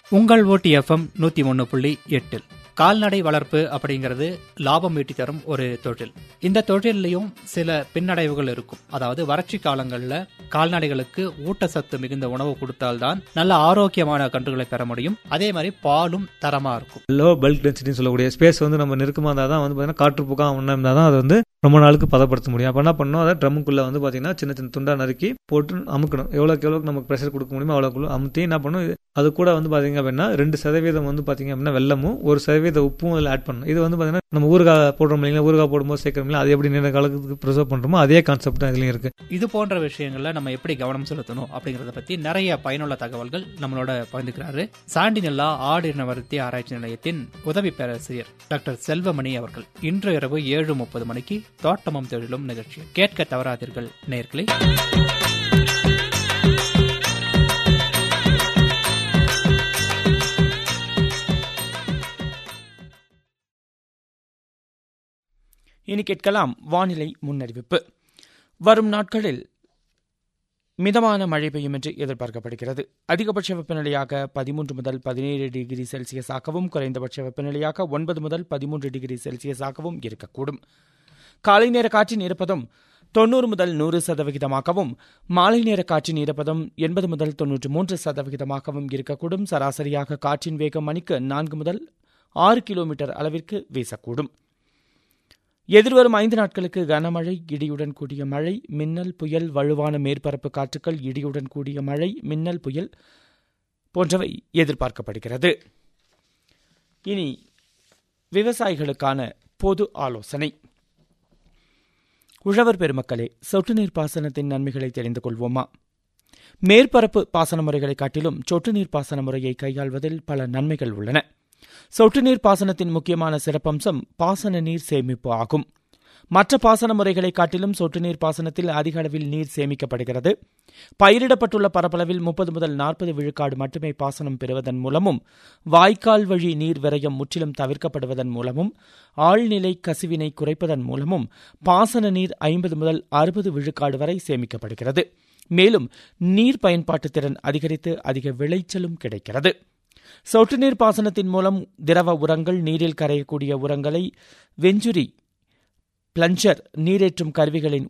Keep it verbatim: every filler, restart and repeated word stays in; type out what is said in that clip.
உங்கள் ஊட்டி எஃப்எம் நூத்தி ஒன்னு புள்ளி எட்டில் கால்நடை வளர்ப்பு அப்படிங்கிறது லாபம் ஈட்டி தரும் ஒரு தொழில். இந்த தொழிலையும் சில பின்னடைவுகள் இருக்கும். அதாவது வறட்சி காலங்களில் கால்நடைகளுக்கு ஊட்டச்சத்து மிகுந்த உணவு கொடுத்தால்தான் நல்ல ஆரோக்கியமான கன்றுகளை பெற முடியும். அதே மாதிரி பாலும் தரமா இருக்கும். லோ பல்க் டென்சிட்டின்னு சொல்லக்கூடிய ஸ்பேஸ் வந்து நம்ம நெருக்கமாக இருந்தால் தான் வந்து பார்த்தீங்கன்னா காற்று போக்காக ஒன்றா இருந்தால் தான் அது வந்து ரொம்ப நாளுக்கு பதப்படுத்த முடியும். அப்போ என்ன பண்ணணும், அதை ட்ரம்முக்குள்ளே வந்து பார்த்தீங்கன்னா சின்ன சின்ன துண்டா நறுக்கி போட்டு அமுக்கணும். எவ்வளோக்கு எவ்வளோக்கு நமக்கு ப்ரெஷர் கொடுக்க முடியுமோ அவ்வளோக்குள்ள அமுத்தி என்ன பண்ணணும், அது கூட வந்து பார்த்தீங்க அப்படின்னா ரெண்டு சதவீதம் வந்து பார்த்தீங்க அப்படின்னா வெல்லமும் ஒரு சதவீத உப்பும் அதில் ஆட் பண்ணணும். இது வந்து பார்த்தீங்கன்னா நம்ம ஊறுகாய் போடுறோம் இல்லைங்களா, ஊறுகாய் போடும்போது சேர்க்கணும் இல்லை, அது எப்படி நீண்ட காலத்துக்கு ப்ரிசர்வ் பண்ணுறோமோ அதே கான்செப்ட் தான் இதுலையும் இருக்குது. இது போன்ற விஷயங்கள்ல நம்ம எப்படி கவனம் செலுத்தணும் அப்படிங்கறத பத்தி நிறைய பயனுள்ள தகவல்கள் நம்மளோட பகிர்ந்துக்கிறாரு சாண்டிநெல்லா ஆடு இனவருத்தி ஆராய்ச்சி நிலையத்தின் உதவி பேராசிரியர் டாக்டர் செல்வமணி அவர்கள். இன்று இரவு ஏழு முப்பது மணிக்கு தோட்டமும் தொழிலும் நிகழ்ச்சி கேட்க தவறாதீர்கள் நேயர்களே. இனி கேட்கலாம் வானிலை முன்னறிவிப்பு. வரும் நாட்களில் மிதமான மழை பெய்யும் என்று எதிர்பார்க்கப்படுகிறது. அதிகபட்ச வெப்பநிலையாக பதிமூன்று முதல் பதினேழு டிகிரி செல்சியஸாகவும் குறைந்தபட்ச வெப்பநிலையாக ஒன்பது முதல் பதிமூன்று டிகிரி செல்சியஸாகவும் இருக்கக்கூடும். காலை நேர காற்றின் ஈரப்பதம் தொன்னூறு முதல் நூறு சதவிகிதமாகவும் மாலை நேர காற்றின் ஈரப்பதம் எண்பது முதல் தொன்னூற்று மூன்று சதவிகிதமாகவும் இருக்கக்கூடும். சராசரியாக காற்றின் வேகம் மணிக்கு நான்கு முதல் ஆறு கிலோமீட்டர் அளவிற்கு வீசக்கூடும். எதிர்வரும் ஐந்து நாட்களுக்கு கனமழை, இடியுடன் கூடிய மழை, மின்னல், புயல், வலுவான மேற்பரப்பு காற்றுக்கள், இடியுடன் கூடிய மழை, மின்னல், புயல் போன்றவை எதிர்பார்க்கப்படுகிறது. இனி விவசாயிகளுக்கான பொது ஆலோசனை. உழவர் பெருமக்களே, சொட்டு நீர் பாசனத்தின் நன்மைகளை தெரிந்து கொள்வோமா? மேற்பரப்பு பாசன முறைகளை காட்டிலும் சொட்டு நீர் பாசன முறையை கையாள்வதில் பல நன்மைகள் உள்ளன. சொட்டு நீர் பாசனத்தின் முக்கியமான சிறப்பம்சம் பாசன நீர் சேமிப்பு ஆகும். மற்ற பாசன முறைகளை காட்டிலும் சொட்டு நீர் பாசனத்தில் அதிக அளவில் நீர் சேமிக்கப்படுகிறது. பயிரிடப்பட்டுள்ள பரப்பளவில் முப்பது முதல் நாற்பது விழுக்காடு மட்டுமே பாசனம் பெறுவதன் மூலமும், வாய்க்கால் வழி நீர் விரயம் முற்றிலும் தவிர்க்கப்படுவதன் மூலமும், ஆழ்நிலை கசிவினை குறைப்பதன் மூலமும் பாசன நீர் ஐம்பது முதல் அறுபது விழுக்காடு வரை சேமிக்கப்படுகிறது. மேலும் நீர் பயன்பாட்டு திறன் அதிகரித்து அதிக விளைச்சலும் கிடைக்கிறது. சொட்டு நீர் பாசனத்தின் மூலம் திரவ உரங்கள், நீரில் கரையக்கூடிய உரங்களை வெஞ்சுரி பிளஞ்சர் நீரேற்றும் கருவிகளின்